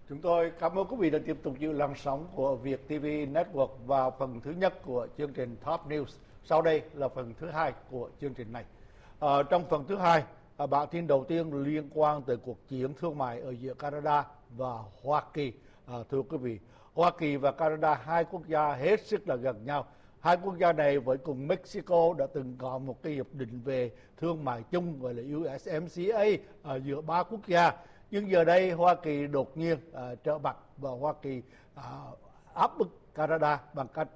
Chúng tôi cảm ơn quý vị đã tiếp tục giữ làn sóng của Việt TV Network vào phần thứ nhất của chương trình Top News. Sau đây là phần thứ hai của chương trình này. Trong phần thứ hai, bản tin đầu tiên liên quan tới cuộc chiến thương mại ở giữa Canada và Hoa Kỳ. Thưa quý vị, Hoa Kỳ và Canada, hai quốc gia hết sức là gần nhau. Hai quốc gia này với cùng Mexico đã từng có một cái hiệp định về thương mại chung gọi là USMCA giữa ba quốc gia. Nhưng giờ đây Hoa Kỳ đột nhiên trở mặt và Hoa Kỳ áp bức Canada bằng cách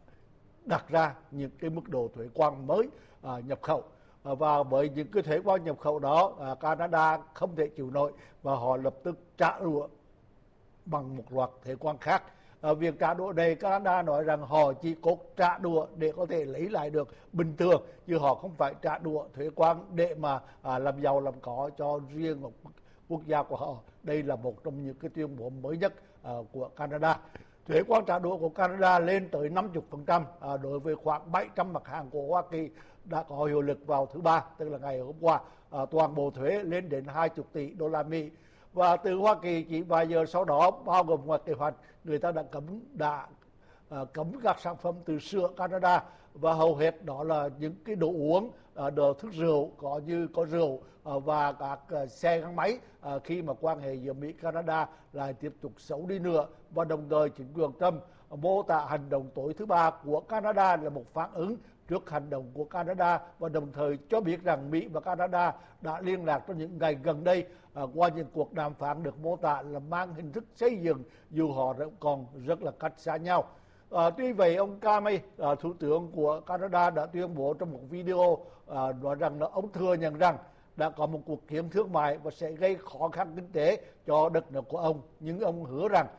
đặt ra những cái mức độ thuế quan mới nhập khẩu. Và với những cái thuế quan nhập khẩu đó, Canada không thể chịu nổi và họ lập tức trả đũa bằng một loạt thuế quan khác. Việc trả đũa này, Canada nói rằng họ chỉ có trả đũa để có thể lấy lại được bình thường, chứ họ không phải trả đũa thuế quan để mà làm giàu làm có cho riêng một quốc gia của họ. Đây là một trong những cái tuyên bố mới nhất của Canada. Thuế quan trả đũa của Canada lên tới 50% đối với khoảng 700 mặt hàng của Hoa Kỳ đã có hiệu lực vào thứ Ba, tức là ngày hôm qua. Toàn bộ thuế lên đến 20 tỷ đô la Mỹ. Và từ Hoa Kỳ chỉ vài giờ sau đó, bao gồm ngoài kế hoạch, người ta đã cấm các sản phẩm từ sữa Canada, và hầu hết đó là những cái đồ uống, đồ thức rượu có rượu và các xe gắn máy, khi mà quan hệ giữa Mỹ Canada lại tiếp tục xấu đi nữa. Và đồng thời chính quyền Trump mô tả hành động tối thứ Ba của Canada là một phản ứng trước hành động của Canada, và đồng thời cho biết rằng Mỹ và Canada đã liên lạc trong những ngày gần đây qua những cuộc đàm phán được mô tả là mang hình thức xây dựng, dù họ còn rất là cách xa nhau. Tuy vậy, ông Carney, thủ tướng của Canada, đã tuyên bố trong một video nói rằng là ông thừa nhận rằng đã có một cuộc chiến thương mại và sẽ gây khó khăn kinh tế cho đất nước của ông, nhưng ông hứa rằng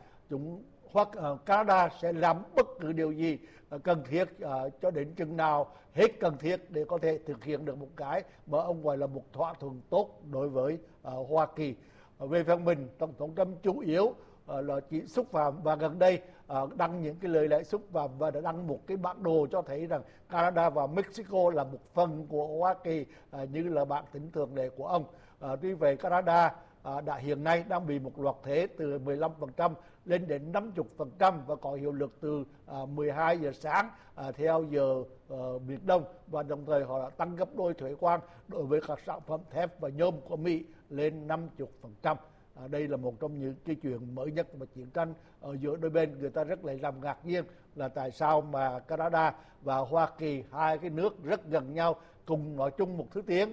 Canada sẽ làm bất cứ điều gì cần thiết cho đến chừng nào hết cần thiết để có thể thực hiện được một cái mà ông gọi là một thỏa thuận tốt đối với Hoa Kỳ. Về phần mình, Tổng thống Trump chủ yếu là chỉ xúc phạm, và gần đây đăng những cái lời lẽ xúc phạm và đã đăng một cái bản đồ cho thấy rằng Canada và Mexico là một phần của Hoa Kỳ như là bản tính thường lệ của ông. Tuy vậy, Canada hiện nay đang bị một loạt thuế từ 15% lên đến 50% và có hiệu lực từ 12 giờ sáng theo giờ miền Đông, và đồng thời họ đã tăng gấp đôi thuế quan đối với các sản phẩm thép và nhôm của Mỹ lên 50%. Đây là một trong những cái chuyện mới nhất mà chiến tranh ở giữa đôi bên. Người ta rất là làm ngạc nhiên là tại sao mà Canada và Hoa Kỳ, hai cái nước rất gần nhau, cùng nói chung một thứ tiếng,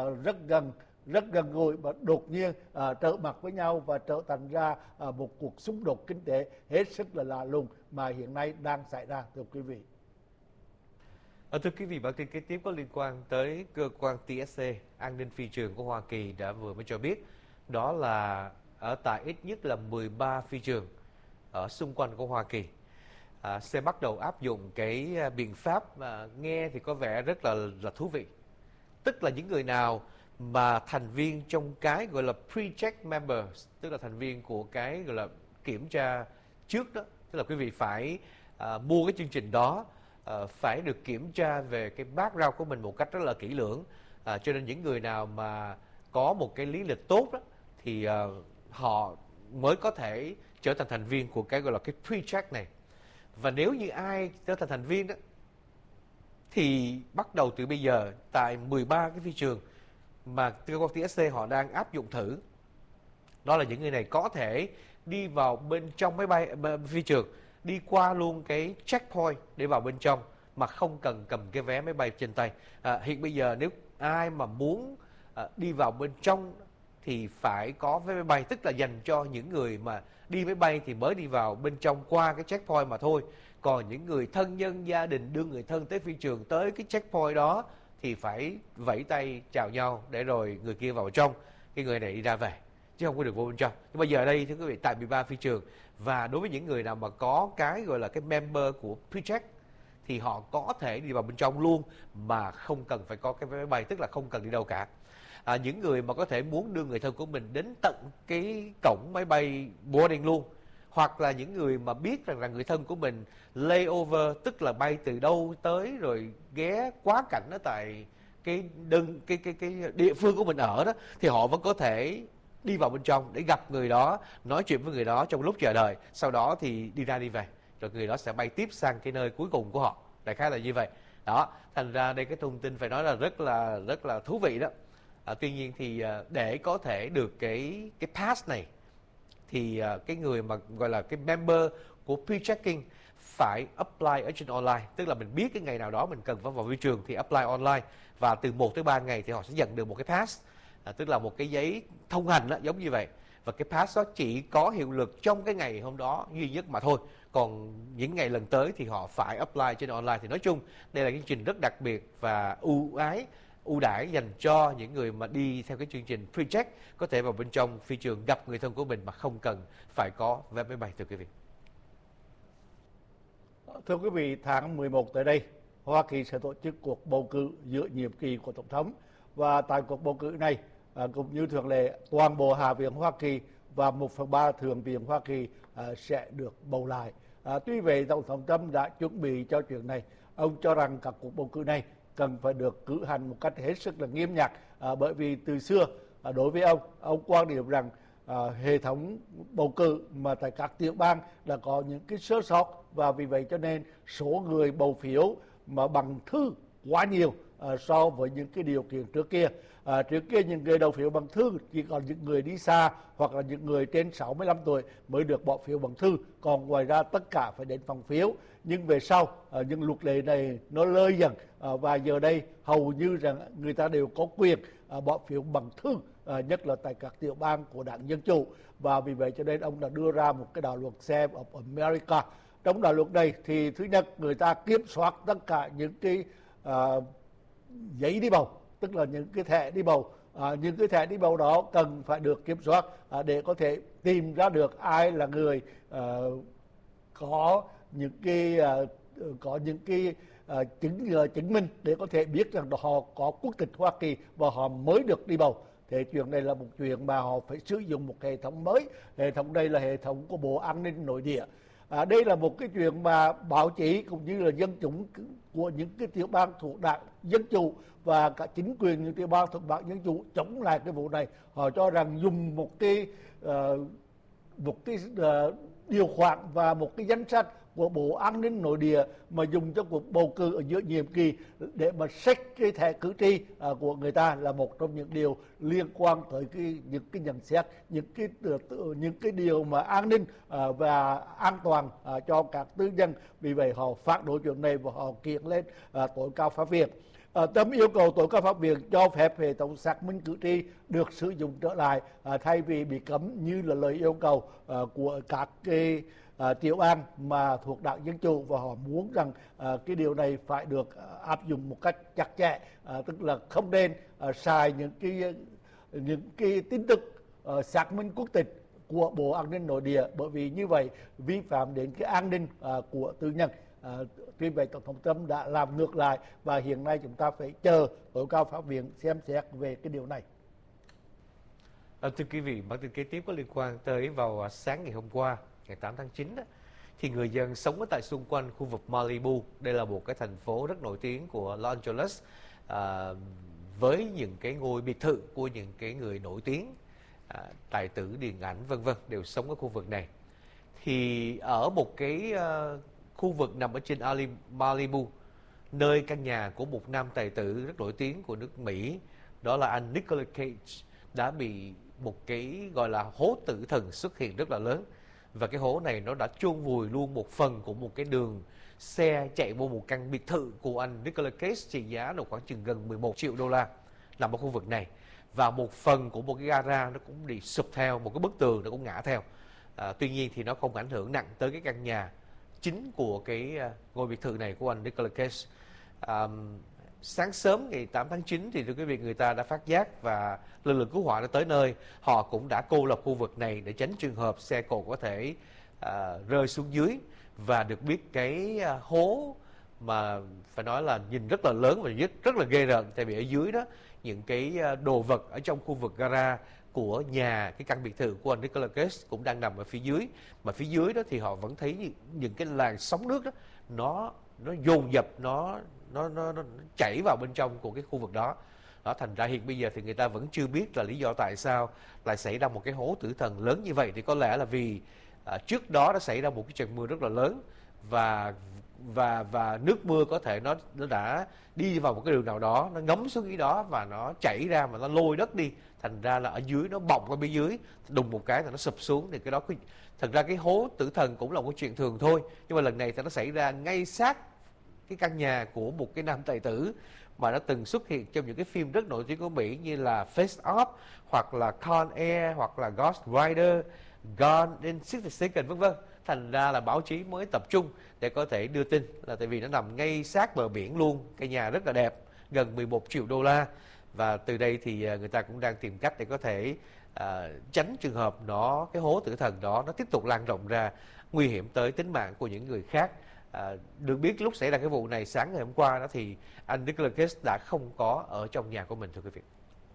rất gần gũi, và đột nhiên trở mặt với nhau và trở thành ra một cuộc xung đột kinh tế hết sức là lạ lùng mà hiện nay đang xảy ra, thưa quý vị. Thưa quý vị, bản tin kế tiếp có liên quan tới cơ quan TSA, an ninh phi trường của Hoa Kỳ đã vừa mới cho biết đó là ở tại ít nhất là 13 phi trường ở xung quanh của Hoa Kỳ sẽ bắt đầu áp dụng cái biện pháp mà nghe thì có vẻ rất là thú vị. Tức là những người nào mà thành viên trong cái gọi là pre-check members, tức là thành viên của cái gọi là kiểm tra trước đó, tức là quý vị phải mua cái chương trình đó, phải được kiểm tra về cái background của mình một cách rất là kỹ lưỡng. Cho nên những người nào mà có một cái lý lịch tốt đó, thì họ mới có thể trở thành thành viên của cái gọi là cái pre-check này. Và nếu như ai trở thành thành viên đó, thì bắt đầu từ bây giờ tại 13 cái phi trường mà cơ quan TSA họ đang áp dụng thử, đó là những người này có thể đi vào bên trong máy bay phi trường, đi qua luôn cái checkpoint để vào bên trong mà không cần cầm cái vé máy bay trên tay. Hiện bây giờ nếu ai mà muốn đi vào bên trong thì phải có vé máy bay, tức là dành cho những người mà đi máy bay thì mới đi vào bên trong qua cái checkpoint mà thôi. Còn những người thân nhân gia đình đưa người thân tới phi trường tới cái checkpoint đó thì phải vẫy tay chào nhau để rồi người kia vào trong, cái người này đi ra về, chứ không có được vô bên trong. Nhưng bây giờ đây thưa quý vị, tại 13 phi trường, và đối với những người nào mà có cái gọi là cái member của pre-check thì họ có thể đi vào bên trong luôn mà không cần phải có cái vé máy bay, tức là không cần đi đâu cả. Những người mà có thể muốn đưa người thân của mình đến tận cái cổng máy bay boarding luôn, hoặc là những người mà biết rằng là người thân của mình layover, tức là bay từ đâu tới rồi ghé quá cảnh ở tại cái địa phương của mình ở đó, thì họ vẫn có thể đi vào bên trong để gặp người đó, nói chuyện với người đó trong lúc chờ đợi, sau đó thì đi ra đi về, rồi người đó sẽ bay tiếp sang cái nơi cuối cùng của họ. Đại khái là như vậy. Đó, thành ra đây cái thông tin phải nói là rất là thú vị đó. Tuy nhiên thì để có thể được cái pass này thì cái người mà gọi là cái member của pre-checking phải apply ở trên online, tức là mình biết cái ngày nào đó mình cần phải vào phi trường thì apply online, và từ 1 tới 3 ngày thì họ sẽ nhận được một cái pass, tức là một cái giấy thông hành đó, giống như vậy. Và cái pass đó chỉ có hiệu lực trong cái ngày hôm đó duy nhất mà thôi, còn những ngày lần tới thì họ phải apply trên online. Thì nói chung đây là cái chương trình rất đặc biệt và ưu đãi dành cho những người mà đi theo cái chương trình pre-check, có thể vào bên trong phi trường gặp người thân của mình mà không cần phải có vé máy bay, thưa quý vị. Thưa quý vị, tháng 11 tới đây, Hoa Kỳ sẽ tổ chức cuộc bầu cử giữa nhiệm kỳ của Tổng thống. Và tại cuộc bầu cử này, cũng như thường lệ, toàn bộ Hạ viện Hoa Kỳ và 1/3 Thượng viện Hoa Kỳ sẽ được bầu lại. Tuy vậy, Tổng thống Trump đã chuẩn bị cho chuyện này. Ông cho rằng các cuộc bầu cử này cần phải được cử hành một cách hết sức là nghiêm ngặt, bởi vì từ xưa, đối với ông quan điểm rằng hệ thống bầu cử mà tại các tiểu bang đã có những cái sơ sót, và vì vậy cho nên số người bầu phiếu mà bằng thư quá nhiều so với những cái điều kiện trước kia. Trước kia những người đầu phiếu bằng thư chỉ còn những người đi xa hoặc là những người trên 65 tuổi mới được bỏ phiếu bằng thư, còn ngoài ra tất cả phải đến phòng phiếu. Nhưng về sau những luật lệ này nó lơi dần, và giờ đây hầu như rằng người ta đều có quyền bỏ phiếu bằng thư, nhất là tại các tiểu bang của đảng Dân Chủ. Và vì vậy cho nên ông đã đưa ra một cái đạo luật Save of America. Trong đạo luật này thì thứ nhất, người ta kiểm soát tất cả những cái giấy đi bầu, tức là những cái thẻ đi bầu. Những cái thẻ đi bầu đó cần phải được kiểm soát để có thể tìm ra được ai là người có những cái chứng minh để có thể biết rằng họ có quốc tịch Hoa Kỳ và họ mới được đi bầu. Thì chuyện này là một chuyện mà họ phải sử dụng một hệ thống mới. Hệ thống đây là hệ thống của Bộ An ninh Nội địa. Đây là một cái chuyện mà báo chí cũng như là dân chúng của những cái tiểu bang thuộc đảng Dân Chủ và cả chính quyền những tiểu bang thuộc đảng Dân Chủ chống lại cái vụ này. Họ cho rằng dùng một cái điều khoản và một cái danh sách của Bộ An ninh Nội địa mà dùng cho cuộc bầu cử ở giữa nhiệm kỳ để mà xách cái thẻ cử tri của người ta là một trong những điều liên quan tới những cái nhận xét, những cái điều mà an ninh và an toàn cho các tư nhân. Vì vậy họ phản đối chuyện này và họ kiện lên tối cao pháp viện. Tâm yêu cầu tối cao pháp viện cho phép hệ thống xác minh cử tri được sử dụng trở lại, thay vì bị cấm như là lời yêu cầu của các cái tiểu bang mà thuộc đảng Dân Chủ, và họ muốn rằng cái điều này phải được áp dụng một cách chặt chẽ, tức là không nên xài những cái tin tức xác minh quốc tịch của Bộ An ninh Nội địa, bởi vì như vậy vi phạm đến cái an ninh của tư nhân. Tuy vậy, Tổng thống Trump đã làm ngược lại, và hiện nay chúng ta phải chờ tối cao pháp viện xem xét về cái điều này. Thưa quý vị, bản tin kế tiếp có liên quan tới vào sáng ngày hôm qua, ngày 8 tháng 9 đó, thì người dân sống ở tại xung quanh khu vực Malibu, đây là một cái thành phố rất nổi tiếng của Los Angeles, với những cái ngôi biệt thự của những cái người nổi tiếng, tài tử điện ảnh vân vân đều sống ở khu vực này. Thì ở một cái khu vực nằm ở trên Malibu, nơi căn nhà của một nam tài tử rất nổi tiếng của nước Mỹ, đó là anh Nicolas Cage, đã bị một cái gọi là hố tử thần xuất hiện rất là lớn. Và cái hố này nó đã chôn vùi luôn một phần của một cái đường xe chạy vô một căn biệt thự của anh Nicolas Cage trị giá là khoảng chừng gần 11 triệu đô la nằm ở khu vực này. Và một phần của một cái gara nó cũng bị sụp theo, một cái bức tường nó cũng ngã theo. Tuy nhiên thì nó không ảnh hưởng nặng tới cái căn nhà chính của cái ngôi biệt thự này của anh Nicolas Cage. Sáng sớm ngày 8 tháng 9 thì thưa quý vị, người ta đã phát giác và lực lượng cứu hỏa đã tới nơi. Họ cũng đã cô lập khu vực này để tránh trường hợp xe cộ có thể rơi xuống dưới. Và được biết cái hố mà phải nói là nhìn rất là lớn và rất là ghê rợn, tại vì ở dưới đó những cái đồ vật ở trong khu vực gara của nhà, cái căn biệt thự của anh Nicolas Cage cũng đang nằm ở phía dưới. Mà phía dưới đó thì họ vẫn thấy những cái làn sóng nước đó nó dồn dập, nó chảy vào bên trong của cái khu vực đó. Đó, thành ra hiện bây giờ thì người ta vẫn chưa biết là lý do tại sao lại xảy ra một cái hố tử thần lớn như vậy. Thì có lẽ là vì trước đó đã xảy ra một cái trận mưa rất là lớn, và nước mưa có thể nó đã đi vào một cái đường nào đó, nó ngấm xuống dưới đó và nó chảy ra và nó lôi đất đi, thành ra là ở dưới nó bọng ở bên dưới, đùng một cái là nó sụp xuống. Thì cái đó thật ra cái hố tử thần cũng là một chuyện thường thôi, nhưng mà lần này thì nó xảy ra ngay sát cái căn nhà của một cái nam tài tử mà đã từng xuất hiện trong những cái phim rất nổi tiếng của Mỹ như là Face Off, hoặc là Con Air, hoặc là Ghost Rider, Gone in 60 Seconds, vân vân. Thành ra là báo chí mới tập trung để có thể đưa tin, là tại vì nó nằm ngay sát bờ biển luôn, cái nhà rất là đẹp, gần 11 triệu đô la. Và từ đây thì người ta cũng đang tìm cách để có thể tránh trường hợp cái hố tử thần đó nó tiếp tục lan rộng ra, nguy hiểm tới tính mạng của những người khác. Được biết lúc xảy ra cái vụ này sáng ngày hôm qua đó thì anh Nicolas Cage đã không có ở trong nhà của mình, thưa quý vị.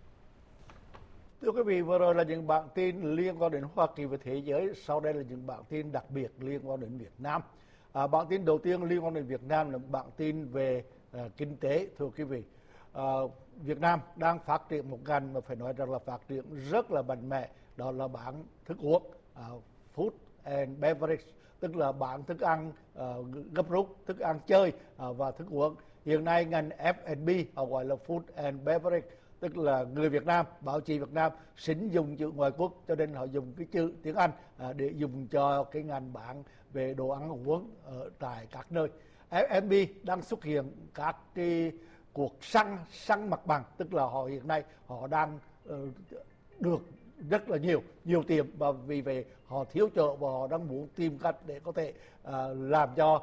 Thưa quý vị, vừa rồi là những bản tin liên quan đến Hoa Kỳ và thế giới. Sau đây là những bản tin đặc biệt liên quan đến Việt Nam. Bản tin đầu tiên liên quan đến Việt Nam là bản tin về kinh tế. Thưa quý vị, Việt Nam đang phát triển một ngành mà phải nói rằng là phát triển rất là mạnh mẽ, đó là bán thức uống, food and beverage, tức là bán thức ăn gấp rút, thức ăn chơi và thức uống. Hiện nay ngành F&B, họ gọi là food and beverage, tức là người Việt Nam, báo chí Việt Nam xin dùng chữ ngoại quốc, cho nên họ dùng cái chữ tiếng Anh để dùng cho cái ngành bán về đồ ăn uống ở tại các nơi. F&B đang xuất hiện các cái cuộc săn mặt bằng, tức là họ hiện nay họ đang được rất là nhiều tiền, và vì vậy họ thiếu chợ và họ đang muốn tìm cách để có thể làm cho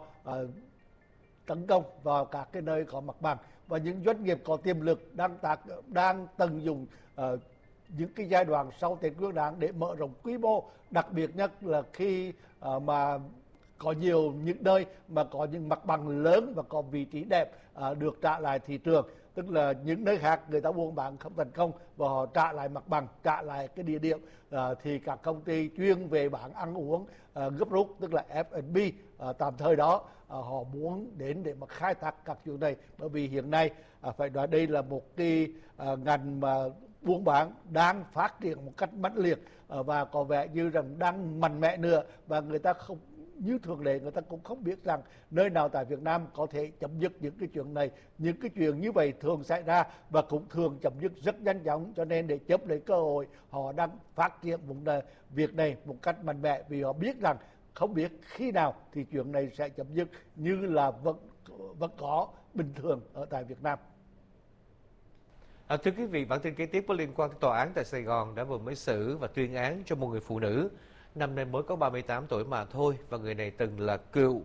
tấn công vào các cái nơi có mặt bằng. Và những doanh nghiệp có tiềm lực đang tận dụng những cái giai đoạn sau Tết Nguyên đán để mở rộng quy mô, đặc biệt nhất là khi mà có nhiều những nơi mà có những mặt bằng lớn và có vị trí đẹp được trả lại thị trường, tức là những nơi khác người ta buôn bán không thành công và họ trả lại mặt bằng, trả lại cái địa điểm, thì các công ty chuyên về bán ăn uống gấp rút, tức là F&B tạm thời đó, họ muốn đến để mà khai thác các chuyện này, bởi vì hiện nay phải nói đây là một cái ngành mà buôn bán đang phát triển một cách mãnh liệt và có vẻ như rằng đang mạnh mẽ nữa, và người ta không như thường lệ, người ta cũng không biết rằng nơi nào tại Việt Nam có thể chấm dứt những cái chuyện này. Những cái chuyện như vậy thường xảy ra và cũng thường chấm dứt rất nhanh chóng, cho nên để chấp lấy cơ hội họ đang phát triển việc này một cách mạnh mẽ, vì họ biết rằng không biết khi nào thì chuyện này sẽ chấm dứt, như là vẫn có bình thường ở tại Việt Nam. Thưa quý vị, bản tin kế tiếp có liên quan tới tòa án tại Sài Gòn đã vừa mới xử và tuyên án cho một người phụ nữ năm nay mới có 38 tuổi mà thôi, và người này từng là cựu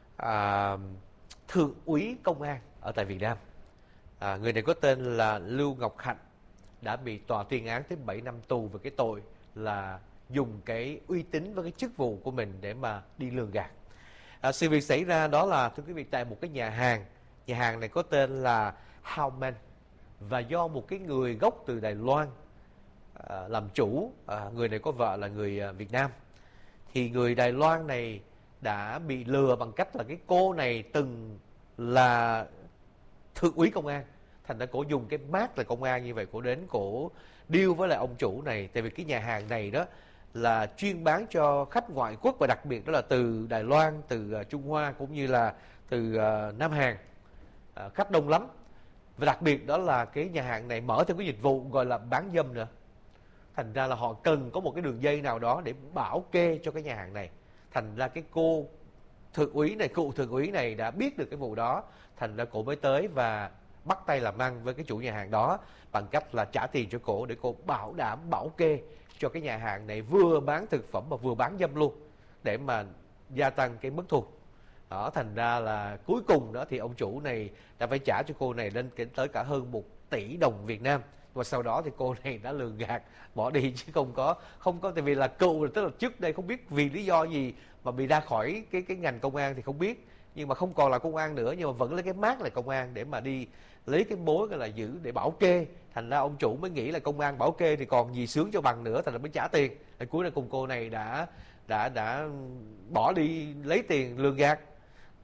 thượng úy công an ở tại Việt Nam. Người này có tên là Lưu Ngọc Hạnh, đã bị tòa tuyên án tới 7 năm tù về cái tội là dùng cái uy tín với cái chức vụ của mình để mà đi lường gạt. Sự việc xảy ra đó là, thưa quý vị, tại một cái nhà hàng này có tên là Howman, và do một cái người gốc từ Đài Loan làm chủ. Người này có vợ là người Việt Nam. Thì người Đài Loan này đã bị lừa bằng cách là cái cô này từng là thượng úy công an, thành ra cổ dùng cái mác là công an như vậy, cổ đến cổ deal với lại ông chủ này. Tại vì cái nhà hàng này đó là chuyên bán cho khách ngoại quốc, và đặc biệt đó là từ Đài Loan, từ Trung Hoa cũng như là từ Nam Hàn, khách đông lắm. Và đặc biệt đó là cái nhà hàng này mở thêm cái dịch vụ gọi là bán dâm nữa. Thành ra là họ cần có một cái đường dây nào đó để bảo kê cho cái nhà hàng này. Thành ra cái cô thượng úy này, cựu thượng úy này đã biết được cái vụ đó, thành ra cổ mới tới và bắt tay làm ăn với cái chủ nhà hàng đó bằng cách là trả tiền cho cổ để cổ bảo đảm bảo kê cho cái nhà hàng này vừa bán thực phẩm mà vừa bán dâm luôn, để mà gia tăng cái mức thu. Đó, thành ra là cuối cùng đó thì ông chủ này đã phải trả cho cô này lên tới cả hơn 1 tỷ đồng Việt Nam. Và sau đó thì cô này đã lường gạt bỏ đi, chứ không có tại vì là cựu, tức là trước đây không biết vì lý do gì mà bị ra khỏi cái ngành công an thì không biết, nhưng mà không còn là công an nữa, nhưng mà vẫn lấy cái mác là công an để mà đi lấy cái mối là giữ để bảo kê. Thành ra ông chủ mới nghĩ là công an bảo kê thì còn gì sướng cho bằng nữa, thành ra mới trả tiền. Thì cuối cùng cô này đã bỏ đi lấy tiền lường gạt.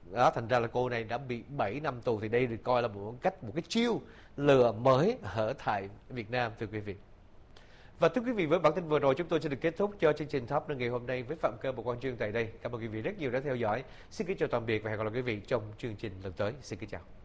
đó, thành ra là cô này đã bị 7 năm tù. Thì đây được coi là một cái chiêu lừa mới ở tại Việt Nam, thưa quý vị. Và thưa quý vị, với bản tin vừa rồi chúng tôi sẽ được kết thúc cho chương trình Top News ngày hôm nay với Phạm Cơ và Quang Trương tại đây. Cảm ơn quý vị rất nhiều đã theo dõi. Xin kính chào tạm biệt và hẹn gặp lại quý vị trong chương trình lần tới. Xin kính chào.